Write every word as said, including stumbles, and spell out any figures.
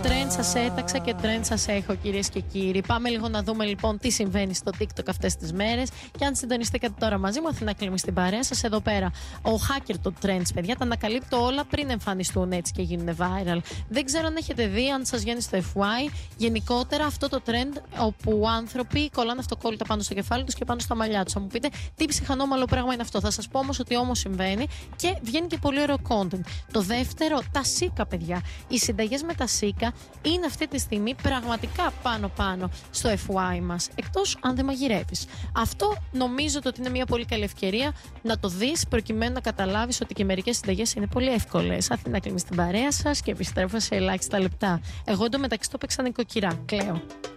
Τρέντ σας έταξα και τρέντ σας έχω, κυρίες και κύριοι. Πάμε λίγο να δούμε λοιπόν τι συμβαίνει στο TikTok αυτές τις μέρες. Και αν συντονιστήκατε τώρα μαζί μου, Αθηνά Κλίμη στην παρέα σας, εδώ πέρα. Ο hacker των trends, παιδιά, τα ανακαλύπτω όλα πριν εμφανιστούν έτσι και γίνουν viral. Δεν ξέρω αν έχετε δει, αν σας βγαίνει στο εφ γουάι. Γενικότερα αυτό το trend όπου άνθρωποι κολλάνε αυτοκόλλητα πάνω στο κεφάλι τους και πάνω στα μαλλιά τους. Θα μου πείτε τι ψυχανόμαλο πράγμα είναι αυτό. Θα σας πω όμως ότι όμως συμβαίνει και βγαίνει και πολύ ωραίο content. Το δεύτερο, τα σίκα, παιδιά. Οι συνταγές με τα σίκα είναι αυτή τη στιγμή πραγματικά πάνω-πάνω στο εφ γουάι μας. Εκτός αν δεν μαγειρεύεις. Αυτό νομίζω ότι είναι μια πολύ καλή ευκαιρία να το δεις προκειμένου να καταλάβεις ότι και μερικές συνταγές είναι πολύ εύκολες. Αθηνά Κλίμη στην παρέα σας και επιστρέφω σε ελάχιστα λεπτά. Εγώ εντωμεταξύ το παίξα νοικοκυρά. Κλαίω.